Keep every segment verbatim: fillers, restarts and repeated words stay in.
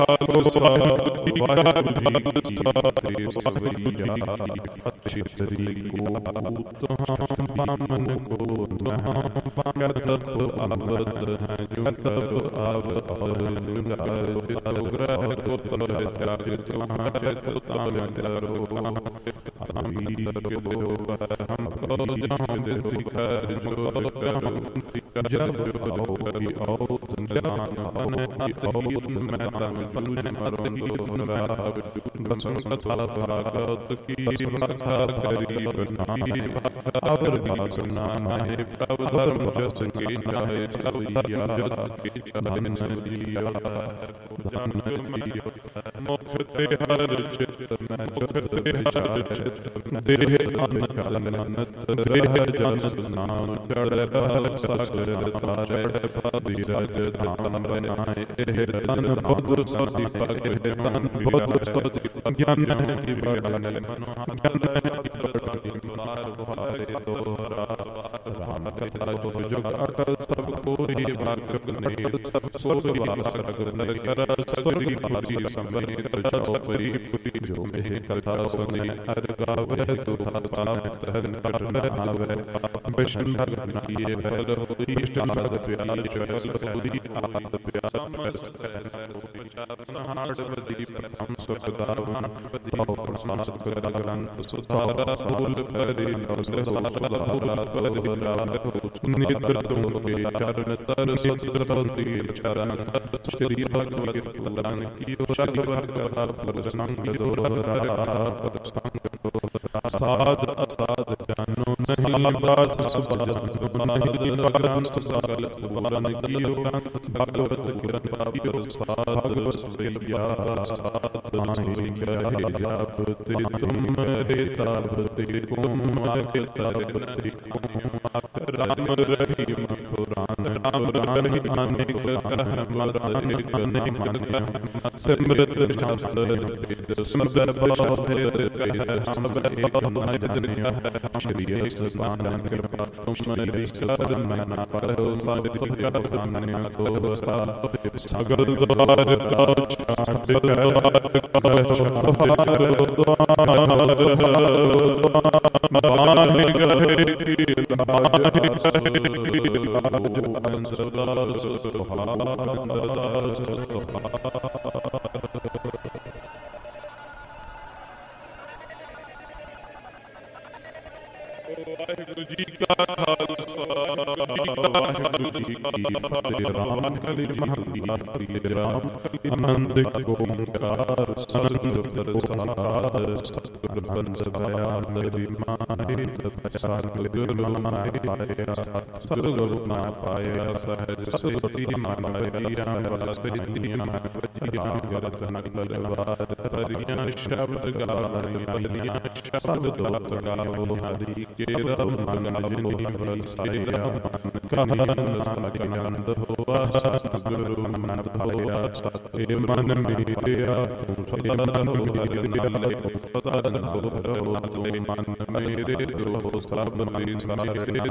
ਖਾਲਸਾ ਵਾਹਿਗੁਰੂ ਜੀ ਕੀ ਫਤਿਹ। ਸਤਿ ਸ੍ਰੀ ਅਕਾਲ। ਬਾਮਨ ਕੋ ਤੁਹਾਂ ਕਰਤਬ ਅਵਤ ਹੈ ਜੋ ਤਬ ਆਵ ਅਵਰ ਗ੍ਰਹ ਕੋ ਤਲ ਤਿਆਗ ਤੁਹਾਂ ਚਿਤ ਤਾਲ ਤਿਆਗੋ ਆਮੀ ਤਰੋ ਹਮ ਕੋ ਜਹਾਂ ਦੇ ਤਿਖਰ ਜੋ ਕਹਮ ਜਬ ਆਓ ਕਰੀ ਆਓ ਜਹਾਂ ਬਨ ਆਓ ਮੈਂ ਤਾਂ ਪਲੁਨ ਮਰੋਂ ਨਰਾਵ ਬਸੰਤ ਤਲ ਪਰਾਗਤ ਕੀ ਸਮਰਥਾ ਕਰੀ ਬਨਾਈ ਆਵਰ ਬਾਸਨਾ ਨਾਹਿ ਪ੍ਰਭ ਧਰਮ ਜਸ ਕੀ ਨਾਹਿ ਸਭ ਯਾਦ ਕੀ ਚਰਨ ਸਰੀਆ ਜਨ ਮੀਓ ਮੁਖ ਤੇ ਹਰ ਚਿਤ ਮੈਂ ਮੁਖ ਤੇ ਹਰ ਚਿਤ ਦੇਹ ਅਨ ਕਲਨਤ ਦੇਹ ਜਨ ਨਾਮ ਚੜ੍ਹ ਬਲ ਸਾਗਰ ਤਾਰੇ ਪਾਦੀ ਰਜ ਧਾਮ ਬਨਾਏ ਇਹ ਤਨ ਬੁੱਧ ਸਦੀ ਪਰਿ ਤਨ ਬੁੱਧ ਸਦੀ ਗਿਆਨ ਹੈ ਕਿ ਬੜਾ ਮਨੋ ਗਿਆਨ ਹੈ ਕਿ ਬੜਾ ਮਾਰ ਬਹਾਰੇ ਦੋਹਰਾ ਰਾਮ ਕਥਾ ਜੋ ਜਗ ਅਕਲ ਸਭ ਕੋਰੀ ਵਰਗ ਨੇ ਸਭ ਸੋਧ ਵਾਸ ਕਰ ਕਰ ਸਗਰੀ ਪਾਜੀ ਸੰਭਲੀ ਕਰੋ ਪਰੀ ਪੁਰੀ ਜੋ ਮੇ ਕਥਾ ਸੁਨੇ ਹਰ ਗਾਵੇ ਤੋ ਪਾਵ ਤਰਨ ਕਟਨ ਆਵੇ ਬਿਸ਼ਨ ਭਗਨਾਈਏ ਫਲ ਇਸ਼ਟ ਨਾਦ ਪਿਆਰ ਚਲ ਸੋਦੀ ਆਦ ਪਿਆਰ ਹਾੜ ਬਦੀ ਪ੍ਰਥਮ ਸੁਖਦਾਵਨ ਬਦੀ ਪ੍ਰਸਾਦ ਕਰ ਗ੍ਰੰਥ ਸੁਧਾਰ ਸੂਲ ਕਰੀ ਨਰਸਲ ਸੁਧਾਰ ਕਰੀ ਨਿਦਰ ਤੁਮ ਕੇ ਚਰਨ ਤਰ ਸਤਿ ਬੰਦੀ ਚਰਨ ਸ਼੍ਰੀ ਭਗਵਤ ਪੁਰਾਨ ਕੀ ਸ਼ਗ ਭਗਤਾ ਪਰ ਸੰਗ ਦੋਹਰਾ ਪਰ ਸੰਗ ਦੋਹਰਾ ਸਾਧ ਅਸਾਧ ਜਾਨੋ ਨਹੀਂ ਬਾਸ ਸੁਭਾਨ ਨਹੀਂ ਭਗਵਾਨ ਸੁਸਾਗਲ ਪੁਰਾਨ ਕੀ ਭਗਵਤ ਗਿਰਨ ਪਾਪਿਓ ਸਾਧ ਭਗਵਤ ਵਿਦਿਆ ਸਾਧ ਨਾਹੀ ਗਹਿ ਜਾਪ ਤੇ ਤੁਮ ਰੇ ਤਾਪ ਤੇ ਤੁਮ ਆਖਿ ਤਾਪ ਤੇ ਤੁਮ ਰਾਮ ਰਹੀਮ ਪੁਰਾਨ ਰਾਮ ਰਹੀਮ ਅਨੇਕ ਕਰਮ ਅਨੇਕ ਅਨੇਕ ਸਿਮਰਤ ਸ਼ਾਸਤਰ ਸੁੰਦਰ ਬਖਸ਼ ਫਿਰ ਕਹਿ ਸੰਬਰ ਏਕ ਨਾਇ ਦੁਨੀਆ ਹੈ ਸ਼੍ਰੀ ਸਤਿ ਕਿਰਪਾ ਤੁਮ ਨੇ ਸਤਿ ਮਨਾ ਪਰ ਸਾਧ ਤੁਧ ਪ੍ਰਧਾਨ ਕੋ ਸਤਾ ਸਗਲ ਦਵਾਰ ਕਾ ਛਾੜ ਦਵਾਰ ਕਾ ਛਾੜ ਬਾਣੀ ਗਹਿ ਕੀ ਬਾਣੀ ਵਾਹਿਗੁਰੂ ਜੀ ਕਾ ਖਾਲਸਾ ਵਾਹਿਗੁਰੂ ਜੀ ਕੀ ਫਤਿਹ। ਰਾਮ ਕਲੀ ਮਹੱਲਾ ਤੀਜਾ ਰਾਮ ਕਲੀ ਆਨੰਦ ਓੰਕਾਰ ਸਤਿਗੁਰ ਪ੍ਰਸਾਦਿ ਸਤਿਗੁਰ ਬੰਸ ਭਇਆ ਮੇਰੀ ਮਾਹੀ ਪਛਾਨ ਗੁਰੂ ਮਾਹੀ ਪਾਇਆ ਸਤਿਗੁਰ ਨਾ ਪਾਇਆ ਸਹਿਜ ਸੁਤੀ ਮਨ ਪਈਆ ਵਸ ਪਈਆ ਮਨ ਪਈਆ ਗਰਤ ਨਗਲ ਵਾਰ ਪਰੀਆਂ ਸ਼ਬਦ ਗਾਲੀਆਂ ਸ਼ਬਦ ਦੋਤ ਗਾਵੋ ਹਰੀ ਕੇ ਰਮ ਮਨ ਜਿਨੀ ਵਰਸਾਇਆ ਮਨ ਕਹਨ ਆਨੰਦ ਹੋਆ ਸਤਿਗੁਰੂ ਮਨ ਭਾਇਆ ਸਤਿ ਮਨ ਮੇਰਿਆ ਤੂੰ ਸਦਾ ਹੋ ਹਰਿ ਪਤਾ ਨ ਹੋ ਤੂੰ ਮਨ ਮੇਰੇ ਦੋ ਸਭ ਮੇਰੀ ਸਾਰੇ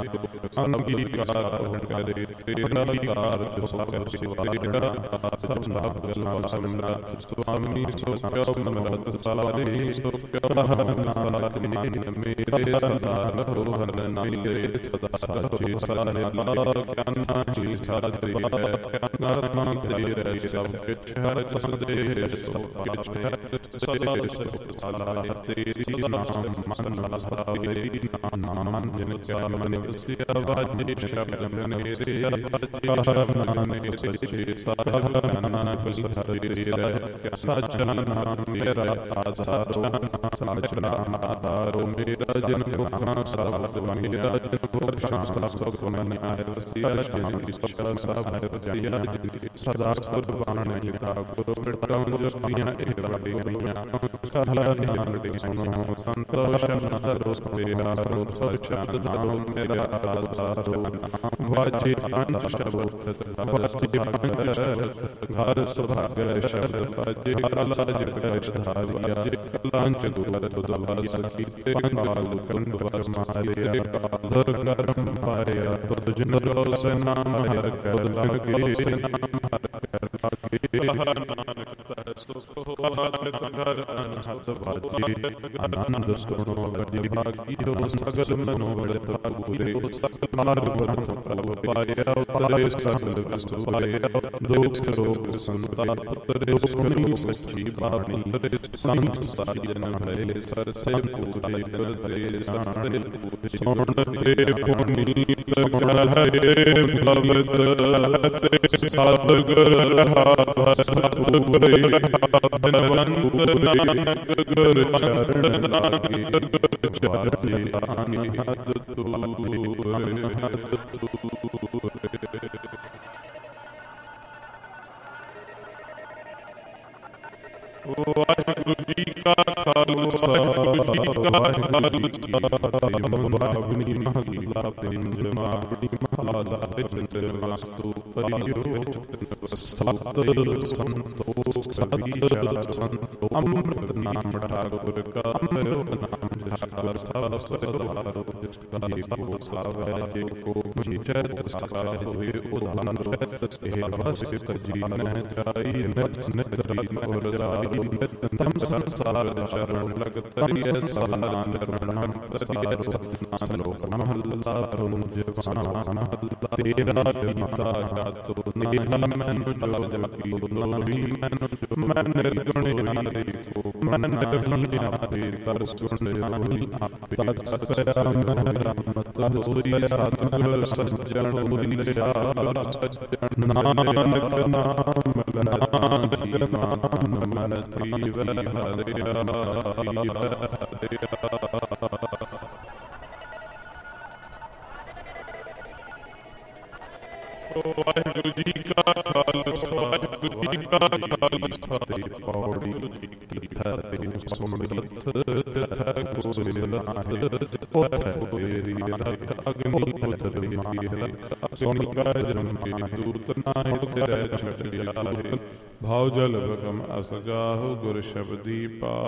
ਅੰਗੀਕਾਰ ਹੋ ਕਰੇ ਤੇਰਾ ਕਾਰ ਜੋ ਸਭ ਸਿਵਾਇਆ ਸਭ ਸਭ ਜਨਾ ਸਮਨਾਥ ਸੁਆਮੀ ਸੋ ਕਿਉ ਮਨਤ ਸਾਲੇ ਸੋ ਕਿਉ ਨਾਨਕ ਨੇ ਮੇਰੇ ਸਦਾ ਹੋ ਹਰ ਨਾਮੇ ਸਦਾ ਸਚੇ ਸਦਾ ਕਾਨਾ ਜੀ ਸਦਾ ਤੇਰੀ ਹੈ ਕਾਨਾ ਤੇਰੀ ਰਹਿ ਸਭ ਕਿਛ ਹਰ ਸਦੇ ਸੋ ਕਿਛ ਹੈ ਸਦੇ ਸੋ ਸਾਲਾ ਤੇਰੀ ਨਾਮ ਮਨ ਸਾਵੇ ਨਾਮ ਜਨ ਕਿਆ ਮਨ ਵਸਿਆ ਵਾਜੇ ਸ਼ਬਦ ਮਨ ਸੇ ਹਰ ਨਾਮੇ ਸਚੇ ਸਦਾ ਨਾਨਕ ਸਦਾ ਤੇਰੀ ਰਹਿ ਸਚ ਨਾਮ ਮੇਰਾ ਆਧਾਰੋ ਸਚ ਨਾਮ ਆਧਾਰੋ ਮੇਰਾ ਜਨ ਕੋ ਸਾਧ ਮੇਰਾ ਜਨ ਕੋ ਸ਼ਾਸਤਰ ਸੁਖ ਮਨ ਆਏ ਵਸਿਆ ਸ਼ਾਂਤੀ ਸਭ ਸਭ ਹੈ ਵਸਿਆ ਸਦਾ ਕੁਰਬਾਨ ਨਹੀਂ ਤਾ ਗੁਰੂ ਪ੍ਰਟਾਂ ਜਪੀਆਂ ਇੱਕ ਵੱਡੀ ਗਈਆਂ ਸਹਲਾ ਧਿਆਨ ਦੇ ਸੁਨੋ ਸੰਤੋਸ਼ ਨਾ ਰੋਸ ਤੇਰਾ ਰੋਸ ਸਚ ਨਾਮ ਮੇਰਾ ਆਧਾਰੋ ਵਾਜੇ ਅੰਤ ਸ਼ਬਦ ਵਾਜੇ ਅੰਤ ਘਰ ਸੁਭਾਗਰ ਸ਼ਬਦ ਵਾਜੇ ਲਾਜ ਪ੍ਰਕਾਸ਼ ਧਾਰਿਆ ਕਲਾਂਚ ਗੁਰ ਦੁਦਵਾਰ ਸਖੀ ਤੇ ਕਾਲ ਕੰਡ ਵਰ ਮਾਰਿਆ ਕਾਲ ਕਰਮ ਪਾਇਆ ਤੁਧ ਜਨ ਰੋਸ ਨਾਮ ਹਰ ਕਰ ਲਗੇ ਨਾਮ ਹਰ ਕਰ ਨਾਨਕ ਤੈ ਸੁਖ ਹੋਵਤ ਘਰ ਅਨਹਦ ਵਾਜੇ ਆਨੰਦ ਸੁਣੋ ਵਡੀ ਭਾਗੀਓ ਸਗਲ ਮਨੋਬਲ ਪ੍ਰਭੂਰੇ ਸਗਲ ਹਰ ਬ੍ਰਹਮ ਪ੍ਰਭ ਪਾਇਆ ਉਤਰੇ ਸਗਲ ਵਸਤੂ ਪਾਇਆ ਦੁਖ ਰੋਗ ਸੰਤਾਪ ਉਤਰੇ ਸੁਣੀ ਸੱਚੀ ਬਾਣੀ ਸੰਤ ਸਾਰੀ ਜਨ ਹਰੇ ਸਰਸੇ ਪੂਰੇ ਬਲਦੇ ਸਾਣੇ ਸੁਣ ਤੇ ਪੁਨੀਤ ਗਹਿ ਭਵਤ ਤੇ ਸਤਿਗੁਰ ਰਹਾ ਸਤਿਗੁਰੇ ਬਨਵੰਤ ਨਾਨਕ ਗੁਰ ਚਰਨ ਲਾਗੇ ਚਰਨੇ ਅਨਹਦ ਤੂਰੇ ਹਦ ਤੂਰੇ। ਵਾਹਿਗੁਰੂ ਜੀ ਕਾ ਖਾਲਸਾ ਵਾਹਿਗੁਰੂ ਜੀ ਕੀ ਫਤਿਹ। ਮਹਾਵਣੀ ਮਹਲਾ ਪਿੰਜਮਾ ਮਹਲਾ ਪਿੰਜਮਸਤੂ ਪਰਿਯੋ ਸਤਿ ਸੰਤੋਖ ਸਤਿ ਸੰਤੋ ਅੰਮ੍ਰਿਤ ਨਾਮ ਠਾਕੁਰ ਕਾ ਅੰਮ੍ਰਿਤ ਨਾਮ ਜਸਕਰ ਸਤਿ ਜਿਸ ਕਾ ਕੋ ਸਾਵੈ ਜੇ ਕੋ ਮੁਝੈ ਸਾਵੈ ਹੋਏ ਉਦਾਨ ਇਹ ਵਸਿਤ ਜੀ ਨਹਿ ਜਾਈ ਨਿਤ ਨਿਤ ਰੀਤ ਔਰ ਜਾਈ ਤਮ ਸੰਸਾਰ ਚਰਨ ਲਗ ਤਰੀਐ ਸਲਾਨ ਕਰਣਮ ਤਰੀਐ ਸਤਨਾਮ ਲੋਕ ਮਹੱਲਾ ਰੁੰਜਵਾਨਾ ਮਹੱਲਾ ਤੇਰਾ ਪਿਤਾ ਜਾਤੋ ਨਾਹੀ ਮੈਨੂੰ ਜਲ ਜਲ ਕੀ ਨਵੀ ਮੈਨੂੰ ਮੈਂ ਨਿਰਗੁਣ ਨਾਰੀ ਕੋ ਮਨ ਨਿਰਗੁਣ ਨਾਰੀ ਤਰ ਸੁਣ ਨਾਹੀ ਆਪੇ ਸਤਿ ਮਤ ਹੋਈ ਸਤਿ ਸੱਜਣ ਹੋਈ ਸਿਆਲ ਸੱਜਣ ਨਾਨਕ ਨਾਮ ਨਾਨਕ ਨਾਮ ਮਨ ਥੀ ਵੈ ਹਰਿਆ ਵਾਹਿਗੁਰੂ ਜੀ ਕਾ ਖਾਲਸਾ ਵਾਹਿਗੁਰੂ ਜੀ ਕਾ ਖਾਲਸਾ ਤੇ ਪੌੜੀ ਤਿਥੈ ਤੇ ਸੁਮਿਤ ਤਿਥੈ ਕੋ ਮਿਲਾਹਿ ਤਿਥੈ ਹੋਏਰੀ ਰਖ ਅਗਨੀ ਪਤਰੀ ਮਾਹਿ ਸੋਨੀ ਕਾ ਜਨਮ ਕੇ ਦੂਤ ਨਾਹਿ ਤੇਰੇ ਛਟ ਜਾਹਿ ਭਾਉ ਜਲ ਬਗਮ ਅਸ ਜਾਹੁ ਗੁਰ ਸ਼ਬਦੀ ਪਾ